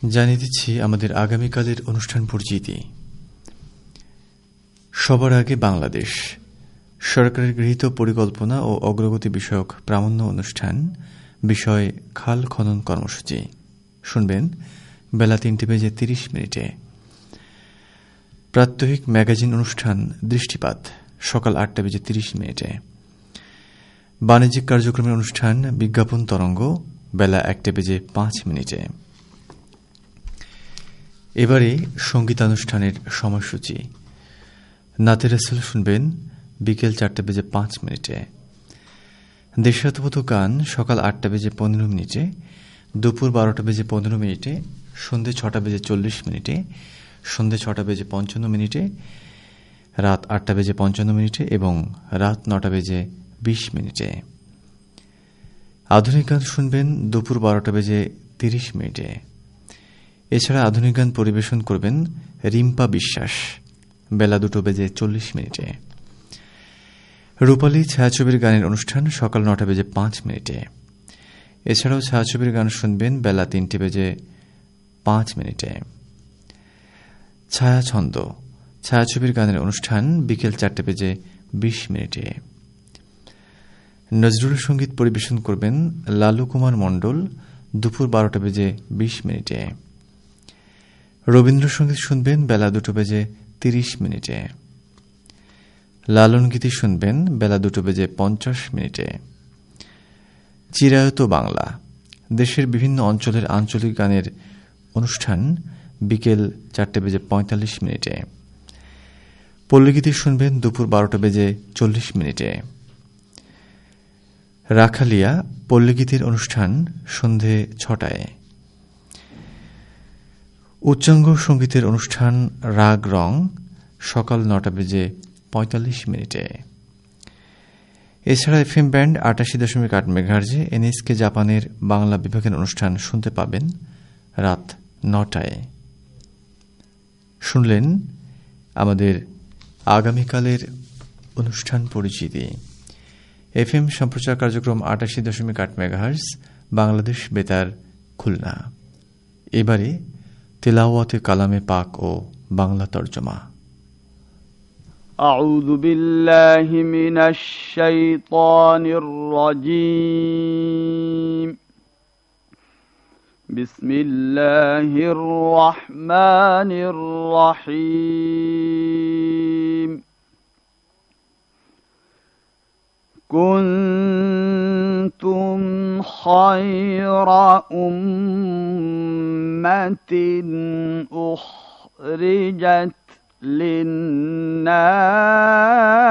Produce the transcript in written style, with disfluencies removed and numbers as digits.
জানিয়ে দিচ্ছি আমাদের আগামীকালের অনুষ্ঠান পরিচিতি। সবার আগে বাংলাদেশ সরকারের গৃহীত পরিকল্পনা ও অগ্রগতি বিষয়ক প্রামাণ্য অনুষ্ঠান বিষয় খাল খনন কর্মসূচি শুনবেন বেলা 3:30 প্রাত্যহিক ম্যাগাজিন অনুষ্ঠান দৃষ্টিপাত সকাল 8:30। বাণিজ্যিক কার্যক্রমের অনুষ্ঠান বিজ্ঞাপন তরঙ্গ বেলা 1:05। এবারে সঙ্গীতানুষ্ঠানের সময়সূচি। নাতে রাসূল শুনবেন বিকেল 4:05। দেশাত্মবোধক গান সকাল 8:15, দুপুর 12:15, সন্ধে 6:40, সন্ধে 6:55, রাত 8:55 এবং রাত 9:20। আধুনিক গান শুনবেন দুপুর 12:30। এছাড়া আধুনিক গান পরিবেশন করবেন রিম্পা বিশ্বাস বেলা 2:40। রূপালী ছায়াছবির গানের অনুষ্ঠান সকাল 9:05। এছাড়াও ছায়াছবির গান শুনবেন বেলা 3:05। ছায়াছন্দ ছায়াছবির গানের অনুষ্ঠান বিকেল 4:20। নজরুল সঙ্গীত পরিবেশন করবেন লালু কুমার মণ্ডল দুপুর 12:20। রবীন্দ্রসঙ্গীত শুনবেন বেলা 2:30। লালন গীতি শুনবেন বেলা 2:50। চিরায়ত বাংলা দেশের বিভিন্ন অঞ্চলের আঞ্চলিক গানের অনুষ্ঠান বিকেল 4:45। পল্লীগীতি শুনবেন দুপুর 12:40। রাখালিয়া পল্লীগীতির অনুষ্ঠান সন্ধে 6টায়। উচ্চাঙ্গ সঙ্গীতের অনুষ্ঠান রাগ রং সকাল 9:45। এছাড়া এফএম ব্যান্ড 88.8 মেগাহার্জে এনএসকে জাপানের বাংলা বিভাগের অনুষ্ঠান শুনতে পাবেন রাত 9টায়। শুনলেন আমাদের আগামীকালের অনুষ্ঠান পরিচিতি। এফএম সম্প্রচার কার্যক্রম 88.8 মেগাহার্জ বাংলাদেশ বেতার খুলনা। এবারে তিলাওয়াতে কালামে পাক ও বাংলা তর্জমা। আউযু বিল্লাহি মিনাশ শাইতানির রাজীম। বিসমিল্লাহির রহমানির রহিম। كنتم خير أمة أخرجت للناس